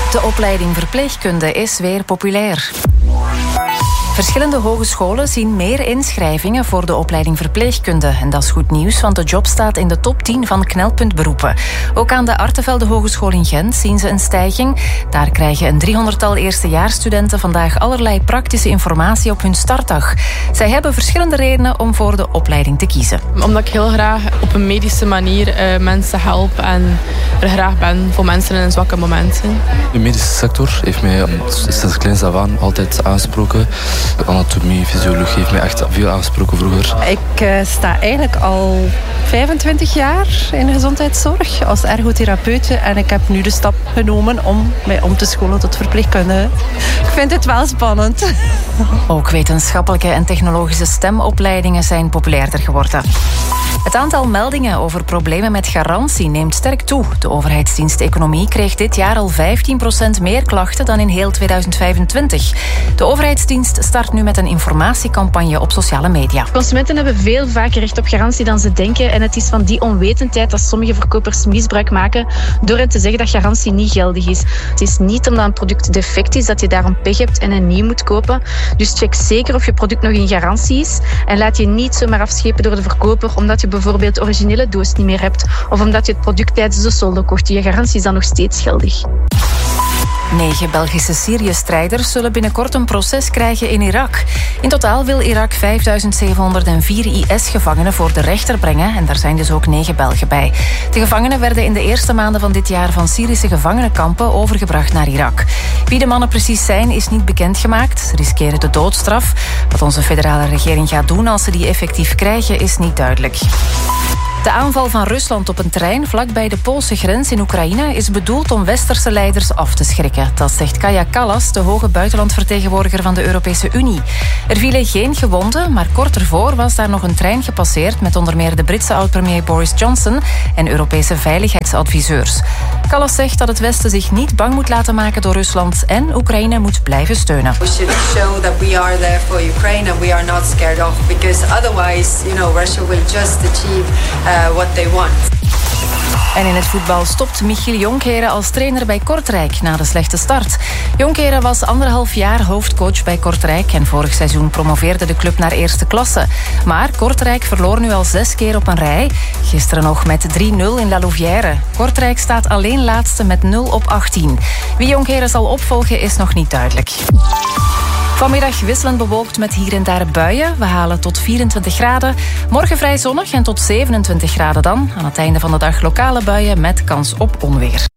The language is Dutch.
De opleiding verpleegkunde is weer populair. Verschillende hogescholen zien meer inschrijvingen voor de opleiding verpleegkunde. En dat is goed nieuws, want de job staat in de top 10 van knelpuntberoepen. Ook aan de Artevelde Hogeschool in Gent zien ze een stijging. Daar krijgen een 300-tal eerstejaarsstudenten vandaag allerlei praktische informatie op hun startdag. Zij hebben verschillende redenen om voor de opleiding te kiezen. Omdat ik heel graag op een medische manier mensen help en er graag ben voor mensen in zwakke momenten. De medische sector heeft mij sinds kleins af aan altijd aangesproken. Anatomie, fysiologie heeft mij echt veel aangesproken vroeger. Ik sta eigenlijk al 25 jaar in de gezondheidszorg als ergotherapeute en ik heb nu de stap genomen om mij om te scholen tot verpleegkundige. Ik vind het wel spannend. Ook wetenschappelijke en technologische STEM-opleidingen zijn populairder geworden. Het aantal meldingen over problemen met garantie neemt sterk toe. De overheidsdienst Economie kreeg dit jaar al 15% meer klachten dan in heel 2025. De overheidsdienst start nu met een informatiecampagne op sociale media. Consumenten hebben veel vaker recht op garantie dan ze denken. En het is van die onwetendheid dat sommige verkopers misbruik maken door hen te zeggen dat garantie niet geldig is. Het is niet omdat een product defect is dat je daarom pech hebt en een nieuw moet kopen. Dus check zeker of je product nog in garantie is. En laat je niet zomaar afschepen door de verkoper omdat je bijvoorbeeld de originele doos niet meer hebt of omdat je het product tijdens de soldo kocht. Je garantie is dan nog steeds geldig. 9 Belgische Syrië-strijders zullen binnenkort een proces krijgen in Irak. In totaal wil Irak 5704 IS-gevangenen voor de rechter brengen en daar zijn dus ook 9 Belgen bij. De gevangenen werden in de eerste maanden van dit jaar van Syrische gevangenenkampen overgebracht naar Irak. Wie de mannen precies zijn is niet bekendgemaakt. Ze riskeren de doodstraf. Wat onze federale regering gaat doen als ze die effectief krijgen is niet duidelijk. De aanval van Rusland op een trein vlakbij de Poolse grens in Oekraïne is bedoeld om westerse leiders af te schrikken. Dat zegt Kaja Kallas, de hoge buitenlandvertegenwoordiger van de Europese Unie. Er vielen geen gewonden, maar kort ervoor was daar nog een trein gepasseerd met onder meer de Britse oud-premier Boris Johnson en Europese veiligheidsadviseurs. Kallas zegt dat het Westen zich niet bang moet laten maken door Rusland en Oekraïne moet blijven steunen. We should show that we are there for Ukraine and we are not scared of, because otherwise, Russia will just achieve what they want. En in het voetbal stopt Michiel Jonkeren als trainer bij Kortrijk na de slechte start. Jonkeren was 1,5 jaar hoofdcoach bij Kortrijk en vorig seizoen promoveerde de club naar eerste klasse. Maar Kortrijk verloor nu al 6 keer op een rij. Gisteren nog met 3-0 in La Louvière. Kortrijk staat alleen laatste met 0 op 18. Wie Jonkeren zal opvolgen is nog niet duidelijk. Vanmiddag wisselend bewolkt met hier en daar buien. We halen tot 24 graden. Morgen vrij zonnig en tot 27 graden dan. Aan het einde van de dag lokale buien met kans op onweer.